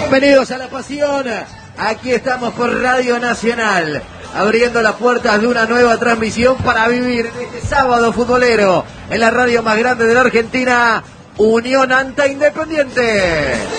Bienvenidos a La Pasión. Aquí estamos por Radio Nacional, abriendo las puertas de una nueva transmisión para vivir este sábado futbolero en la radio más grande de la Argentina, Unión Anta Independiente.